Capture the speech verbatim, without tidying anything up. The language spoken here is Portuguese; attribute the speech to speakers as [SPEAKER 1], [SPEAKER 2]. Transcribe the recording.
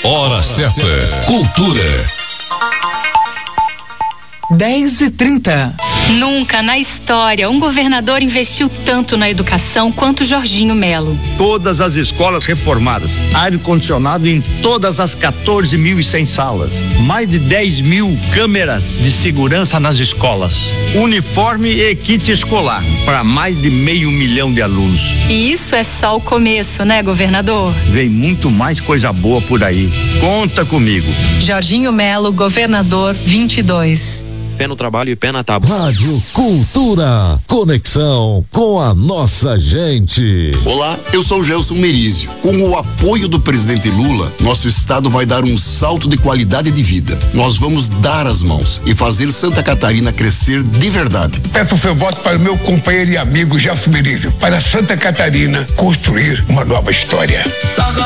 [SPEAKER 1] Hora certa. Cultura.
[SPEAKER 2] dez e trinta.
[SPEAKER 3] Nunca na história um governador investiu tanto na educação quanto Jorginho Melo.
[SPEAKER 4] Todas as escolas reformadas, ar-condicionado em todas as quatorze mil e cem salas, mais de dez mil câmeras de segurança nas escolas, uniforme e kit escolar para mais de meio milhão de alunos.
[SPEAKER 3] E isso é só o começo, né, governador?
[SPEAKER 4] Vem muito mais coisa boa por aí. Conta comigo.
[SPEAKER 5] Jorginho Melo, governador vinte e dois.
[SPEAKER 6] Fé no trabalho e pé na tábua.
[SPEAKER 1] Rádio Cultura. Conexão com a nossa gente.
[SPEAKER 7] Olá, eu sou o Gelson Merizio. Com o apoio do presidente Lula, nosso estado vai dar um salto de qualidade de vida. Nós vamos dar as mãos e fazer Santa Catarina crescer de verdade.
[SPEAKER 8] Peço o seu voto para o meu companheiro e amigo Gelson Merizio, para Santa Catarina construir uma nova história.